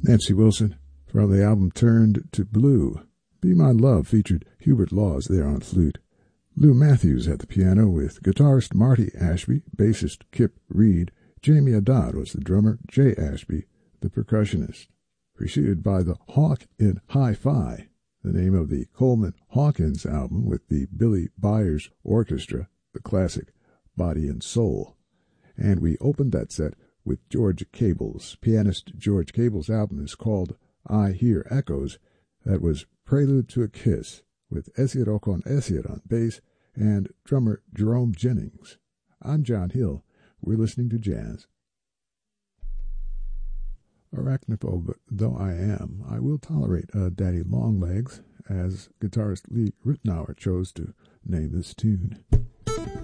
Nancy Wilson from the album Turned to Blue. Be My Love featured Hubert Laws there on flute. Lou Matthews at the piano with guitarist Marty Ashby, bassist Kip Reed. Jamie Haddad was the drummer, Jay Ashby, the percussionist. Preceded by the Hawk in Hi-Fi, the name of the Coleman Hawkins album with the Billy Byers Orchestra, the classic Body and Soul. And we opened that set with George Cable's. Pianist George Cable's album is called I Hear Echoes. That was Prelude to a Kiss with Esiet Okon Esiet on bass and drummer Jerome Jennings. I'm John Hill. We're listening to jazz. Arachnophobe though I am, I will tolerate Daddy Longlegs, as guitarist Lee Ritenour chose to name this tune.